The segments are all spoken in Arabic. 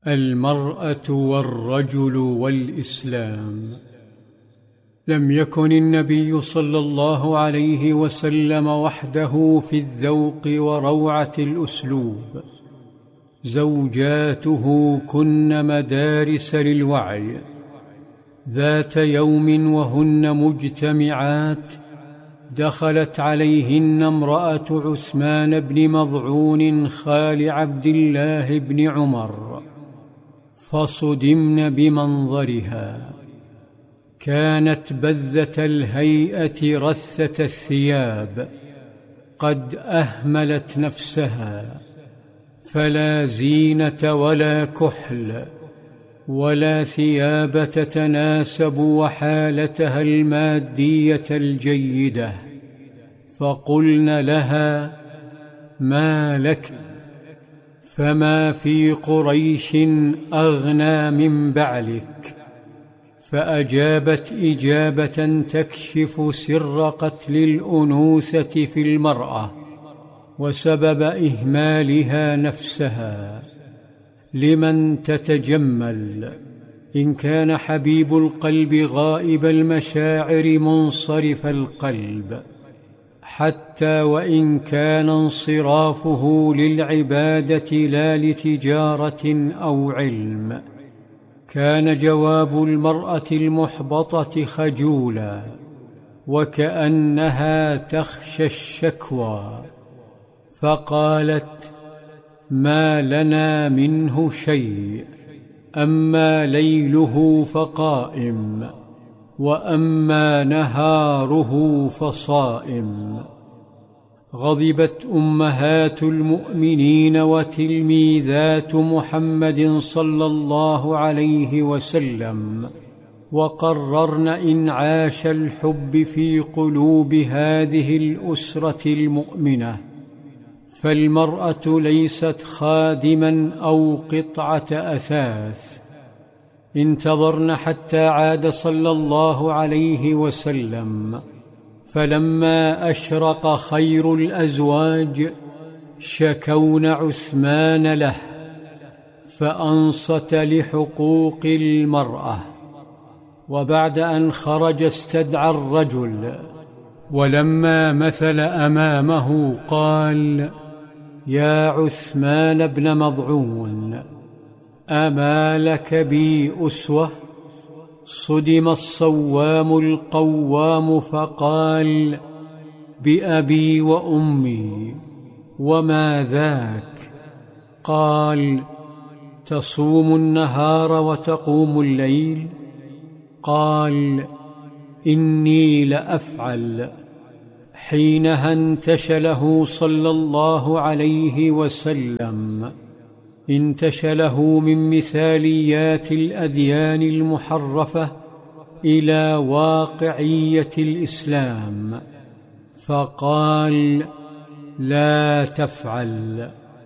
المرأة والرجل والإسلام. لم يكن النبي صلى الله عليه وسلم وحده في الذوق وروعة الأسلوب، زوجاته كن مدارس للوعي. ذات يوم وهن مجتمعات دخلت عليهن امرأة عثمان بن مظعون خال عبد الله بن عمر، فصدمن بمنظرها. كانت بذة الهيئة رثة الثياب، قد أهملت نفسها، فلا زينة ولا كحل ولا ثياب تتناسب وحالتها المادية الجيدة. فقلن لها: ما لك؟ فما في قريش أغنى من بعلك. فأجابت إجابة تكشف سر قتل الأنوثة في المرأة وسبب إهمالها نفسها. لمن تتجمل إن كان حبيب القلب غائب المشاعر منصرف القلب، حتى وإن كان انصرافه للعبادة لا لتجارة أو علم. كان جواب المرأة المحبطة خجولا، وكأنها تخشى الشكوى، فقالت: ما لنا منه شيء، أما ليله فقائم، وأما نهاره فصائم. غضبت أمهات المؤمنين وتلميذات محمد صلى الله عليه وسلم، وقررن إنعاش الحب في قلوب هذه الأسرة المؤمنة. فالمرأة ليست خادما أو قطعة أثاث. انتظرن حتى عاد صلى الله عليه وسلم، فلما أشرق خير الأزواج شكون عثمان له، فأنصت لحقوق المرأة. وبعد أن خرج استدعى الرجل، ولما مثل أمامه قال: يا عثمان بن مظعون، أما لك بي أسوة؟ صدم الصوام القوام فقال: بأبي وأمي. وما ذاك؟ قال: تصوم النهار وتقوم الليل. قال: إني لأفعل. حينها انتشله صلى الله عليه وسلم، انتشله من مثاليات الأديان المحرفة إلى واقعية الإسلام، فقال: لا تفعل.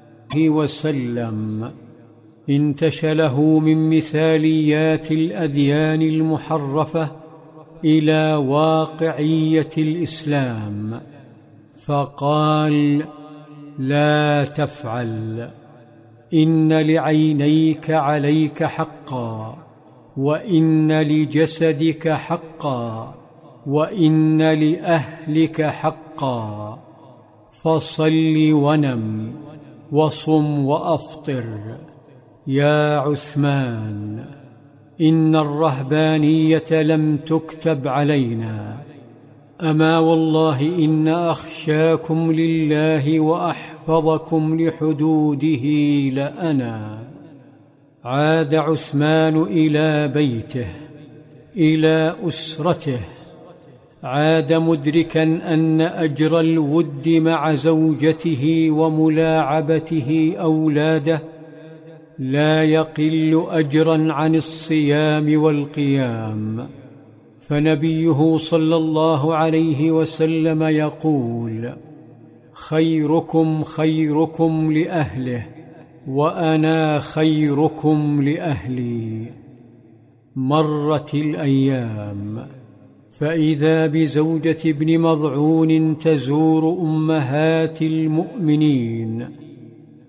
وسلم انتشله من مثاليات الأديان المحرفة إلى واقعية الإسلام، فقال: لا تفعل. إن لعينيك عليك حقا، وإن لجسدك حقا، وإن لأهلك حقا. فصل ونم وصم وأفطر. يا عثمان، إن الرهبانية لم تكتب علينا، أما والله إن أخشاكم لله وأحفظكم لحدوده لأنا. عاد عثمان إلى بيته، إلى أسرته. عاد مدركا أن أجر الود مع زوجته وملاعبته أولاده لا يقل أجرا عن الصيام والقيام. فنبيه صلى الله عليه وسلم يقول: خيركم خيركم لأهله، وأنا خيركم لأهلي. مرت الأيام، فإذا بزوجة ابن مظعون تزور أمهات المؤمنين،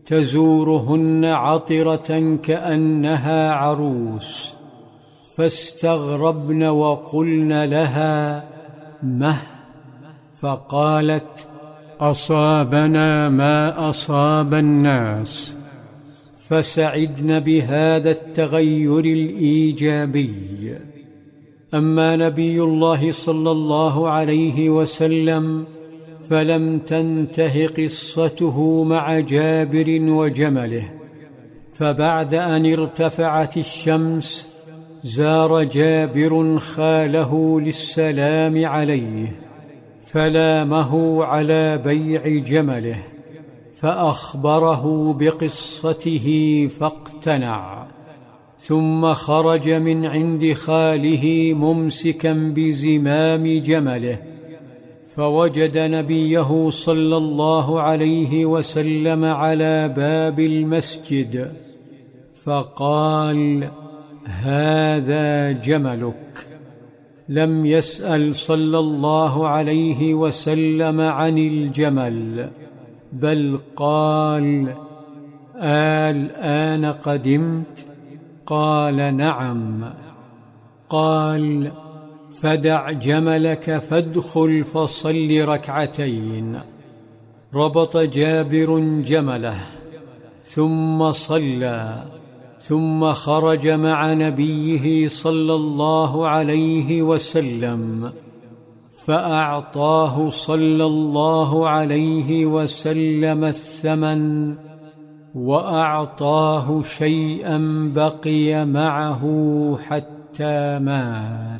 تزورهن عطرة كأنها عروس، فاستغربن وقلن لها: مه؟ فقالت: أصابنا ما أصاب الناس. فسعدن بهذا التغير الإيجابي. أما نبي الله صلى الله عليه وسلم فلم تنته قصته مع جابر وجمله، فبعد أن ارتفعت الشمس زار جابر خاله للسلام عليه، فلامه على بيع جمله، فأخبره بقصته فاقتنع، ثم خرج من عند خاله ممسكا بزمام جمله، فوجد نبيه صلى الله عليه وسلم على باب المسجد، فقال: هذا جملك. لم يسأل صلى الله عليه وسلم عن الجمل، بل قال: الآن قدمت؟ قال: نعم. قال: فدع جملك فادخل فصل ركعتين. ربط جابر جمله ثم صلى، ثم خرج مع نبيه صلى الله عليه وسلم، فأعطاه صلى الله عليه وسلم الثمن، وأعطاه شيئا بقي معه حتى مات.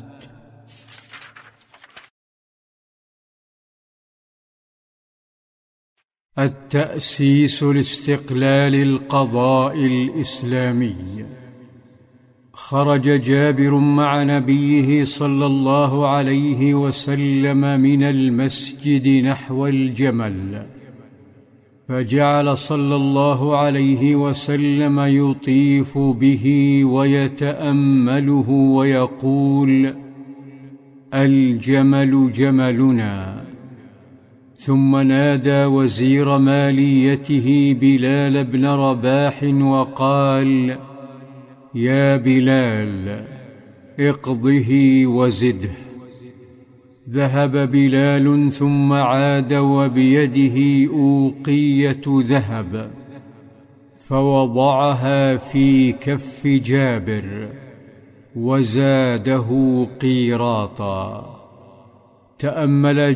التأسيس لاستقلال القضاء الإسلامي. خرج جابر مع نبيه صلى الله عليه وسلم من المسجد نحو الجمل، فجعل صلى الله عليه وسلم يطيف به ويتأمله ويقول: الجمل جملنا. ثم نادى وزير ماليته بلال بن رباح وقال: يا بلال، اقضه وزده. ذهب بلال ثم عاد وبيده أوقية ذهب، فوضعها في كف جابر وزاده قيراطا. تأمل